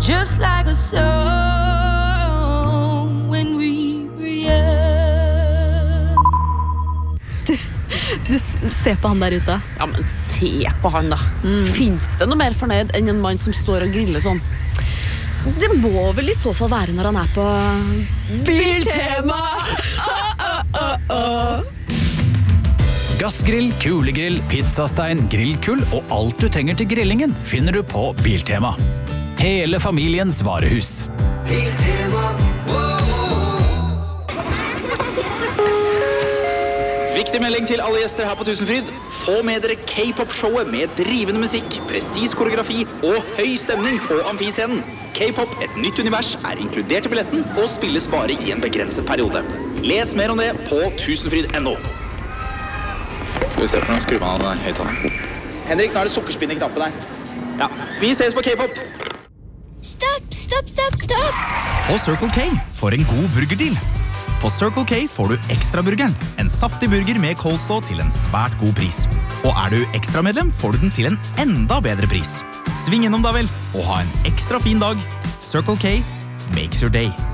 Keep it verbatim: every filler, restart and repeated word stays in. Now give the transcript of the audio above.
just like a song when we were young. Du, du ser på han der ute. Ja, men se på han da. Mm. Finns det noe mer fornøyd enn en mann som står og griller sånn? Det må vel i så fall være når han er på Biltema. Gassgrill, kulegrill, pizzastein, grillkull og alt du trenger til grillingen finner du på Biltema. Hele familiens varehus. Biltema. Viktig melding til alle gjester her på Tusenfryd. Få med dere K-pop-showet med drivende musikk, presis koreografi og høy stemning på amfiscenen. K-pop, et nytt univers, er inkludert i billetten og spilles bare i en begrenset periode. Les mer om det på tusenfryd punktum no. Skal vi se på den, skru man av høyttaleren. Henrik, nå er det sukkerspinn i knappen her. Ja, vi ses på K-pop. Stopp, stopp, stopp, stopp. På Circle K for en god burgerdeal. På Circle K får du ekstra burgeren, en saftig burger med coleslaw til en svært god pris. Og er du ekstra medlem, får du den til en enda bedre pris. Sving innom da vel, og ha en ekstra fin dag. Circle K makes your day.